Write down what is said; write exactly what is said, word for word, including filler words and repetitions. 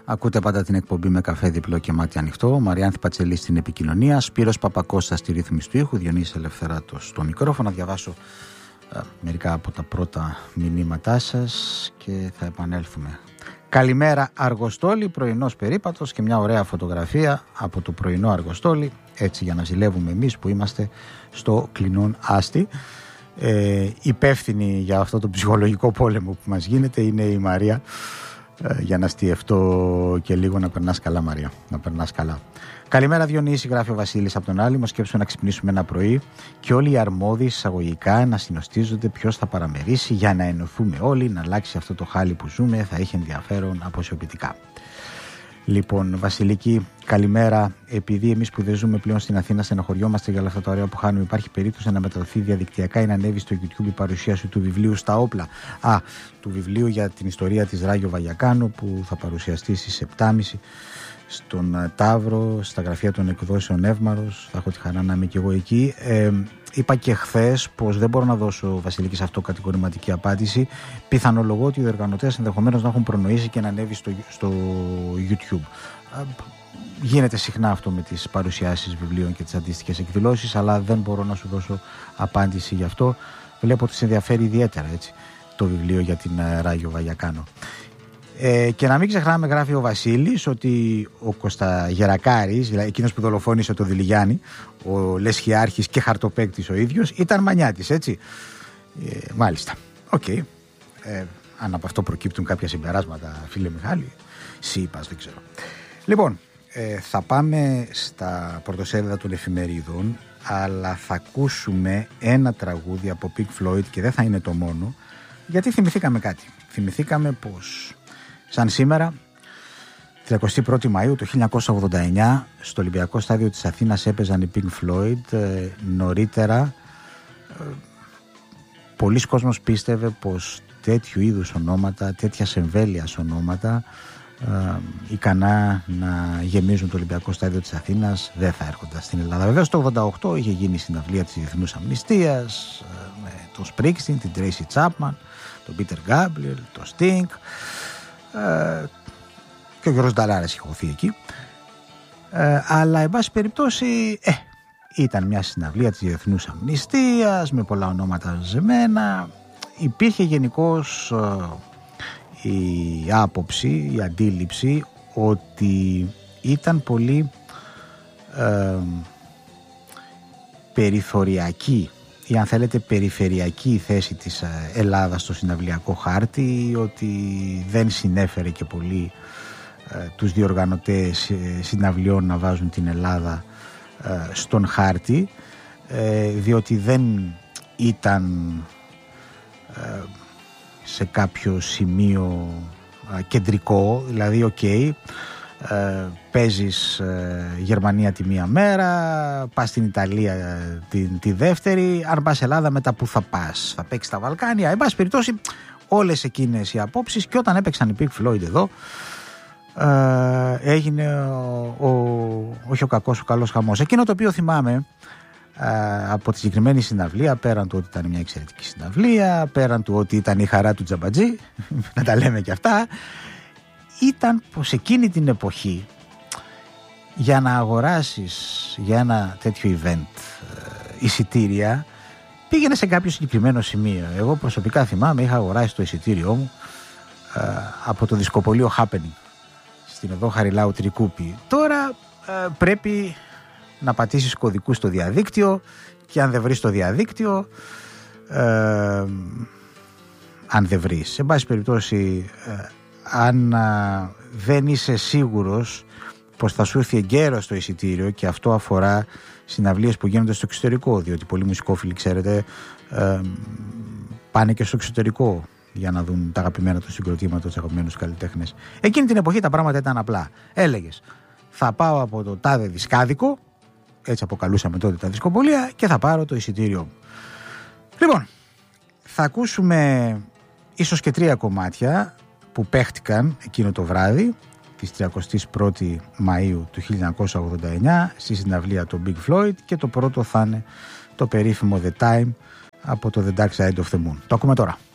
Ακούτε πάντα την εκπομπή με καφέ διπλό και μάτι ανοιχτό. Μαριάνθη Πατσελή στην επικοινωνία. Σπύρος Παπακώστας στη ρύθμιση του ήχου. Διονύσης Ελευθεράτος στο μικρόφωνο. Να διαβάσω α, μερικά από τα πρώτα μηνύματά σας και θα επανέλθουμε. Καλημέρα Αργοστόλη, πρωινός περίπατος και μια ωραία φωτογραφία από το πρωινό Αργοστόλη. Έτσι για να ζηλεύουμε εμείς που είμαστε στο Κλινόν Άστι. Ε, υπεύθυνη για αυτό το ψυχολογικό πόλεμο που μας γίνεται είναι η Μαρία. Για να στιευτώ και λίγο να περνάς καλά, Μαρία. Να περνάς καλά. Καλημέρα, Διονύση, γράφει ο Βασίλης από τον Άλυμο. Σκέψου να ξυπνήσουμε ένα πρωί και όλοι οι αρμόδιοι εισαγωγικά να συνοστίζονται ποιος θα παραμερίσει για να ενωθούμε όλοι, να αλλάξει αυτό το χάλι που ζούμε. Θα έχει ενδιαφέρον αποσιοποιητικά. Λοιπόν, Βασιλική, καλημέρα. Επειδή εμείς που δεν ζούμε πλέον στην Αθήνα στενοχωριόμαστε για όλα αυτά τα ωραία που χάνουμε, υπάρχει περίπτωση να μεταδοθεί διαδικτυακά ή να ανέβει στο YouTube η παρουσίαση του βιβλίου Στα Όπλα. Α, του βιβλίου για την ιστορία της Ράγιο Βαγιακάνου που θα παρουσιαστεί στις επτά και μισή στον Ταύρο, στα γραφεία των εκδόσεων Εύμαρος. Θα έχω τη χαρά να είμαι και εγώ εκεί. Ε, είπα και χθες πως δεν μπορώ να δώσω, Βασιλική, σε αυτό κατηγορηματική απάντηση. Πιθανολογώ ότι οι διοργανωτές ενδεχομένως να έχουν προνοήσει και να ανέβει στο, στο YouTube. Γίνεται συχνά αυτό με τις παρουσιάσεις βιβλίων και τις αντίστοιχες εκδηλώσεις, αλλά δεν μπορώ να σου δώσω απάντηση γι' αυτό. Βλέπω ότι σε ενδιαφέρει ιδιαίτερα, έτσι, το βιβλίο για την Ράγιο Βαγιακάνο. Ε, και να μην ξεχνάμε, γράφει ο Βασίλης, ότι ο Κωσταγερακάρης, δηλαδή εκείνος που δολοφόνησε το Δηλιγιάννη, ο λεσχιάρχης και χαρτοπαίκτης ο ίδιος, ήταν μανιάτης, έτσι. Ε, μάλιστα. Οκ. Okay. Ε, αν από αυτό προκύπτουν κάποια συμπεράσματα, φίλε Μιχάλη, εσύ είπας, δεν ξέρω. Λοιπόν, ε, θα πάμε στα πρωτοσέλιδα των εφημερίδων, αλλά θα ακούσουμε ένα τραγούδι από Pink Floyd και δεν θα είναι το μόνο, γιατί θυμηθήκαμε κάτι. Θυμηθήκαμε πως σαν σήμερα, τριαντάτη πρώτη Μαΐου του χίλια εννιακόσια ογδόντα εννιά, στο Ολυμπιακό Στάδιο της Αθήνας έπαιζαν οι Pink Floyd. Ε, νωρίτερα, ε, πολλοί κόσμος πίστευε πως τέτοιου είδους ονόματα, τέτοια εμβέλειας ονόματα, ε, ικανά να γεμίζουν το Ολυμπιακό Στάδιο της Αθήνας, δεν θα έρχονταν στην Ελλάδα. Βεβαίως το ογδόντα οκτώ είχε γίνει η συναυλία της Διεθνούς Αμνηστίας, ε, με τον Springsteen, την Tracy Chapman, τον Peter Gabriel, τον Sting. Ε, και ο Γιώργος Νταλάρας είχε χωθεί εκεί, ε, αλλά εν πάση περιπτώσει ε, ήταν μια συναυλία της Διεθνούς Αμνηστίας με πολλά ονόματα ζεμένα. Υπήρχε γενικώς ε, η άποψη, η αντίληψη ότι ήταν πολύ ε, περιθωριακή ή αν θέλετε περιφερειακή η θέση της Ελλάδας στο συναυλιακό χάρτη, ότι δεν συνέφερε και πολύ ε, τους διοργανωτές ε, συναυλιών να βάζουν την Ελλάδα ε, στον χάρτη, ε, διότι δεν ήταν ε, σε κάποιο σημείο ε, κεντρικό, δηλαδή οκ, okay, Ε, παίζεις ε, Γερμανία τη μία μέρα, πας στην Ιταλία ε, τη, τη δεύτερη, αν πας Ελλάδα μετά που θα πας, θα παίξεις τα Βαλκάνια, εν πάση περιπτώσει όλες εκείνες οι απόψεις. Και όταν έπαιξαν οι Pink Floyd εδώ, ε, έγινε ο, ο, όχι ο κακός, ο καλός χαμός. Εκείνο το οποίο θυμάμαι ε, από τη συγκεκριμένη συναυλία, πέραν του ότι ήταν μια εξαιρετική συναυλία, πέραν του ότι ήταν η χαρά του Τζαμπατζή να τα λέμε και αυτά, ήταν πως εκείνη την εποχή για να αγοράσεις για ένα τέτοιο event ε, εισιτήρια πήγαινε σε κάποιο συγκεκριμένο σημείο. Εγώ προσωπικά θυμάμαι, είχα αγοράσει το εισιτήριό μου ε, από το δισκοπωλείο Happening στην οδό Χαριλάου Τρικούπη. Τώρα ε, πρέπει να πατήσεις κωδικούς στο διαδίκτυο και αν δεν βρεις το διαδίκτυο, ε, αν δεν βρεις, σε πάση περιπτώσει, ε, αν α, δεν είσαι σίγουρος πως θα σου έρθει εγκαίρος το εισιτήριο, και αυτό αφορά συναυλίες που γίνονται στο εξωτερικό, διότι πολλοί μουσικόφιλοι, ξέρετε, ε, πάνε και στο εξωτερικό για να δουν τα αγαπημένα του συγκροτήματα, τους αγαπημένους καλλιτέχνες. Εκείνη την εποχή τα πράγματα ήταν απλά. Έλεγες, θα πάω από το τάδε δισκάδικο, έτσι αποκαλούσαμε τότε τα δισκοπωλεία, και θα πάρω το εισιτήριό μου. Λοιπόν, θα ακούσουμε ίσως και τρία κομμάτια που παίχτηκαν εκείνο το βράδυ της τριαντάτη πρώτη Μαΐου του χίλια εννιακόσια ογδόντα εννιά στη συναυλία των Big Floyd, και το πρώτο θα είναι το περίφημο The Time από το The Dark Side of the Moon. Το ακούμε τώρα.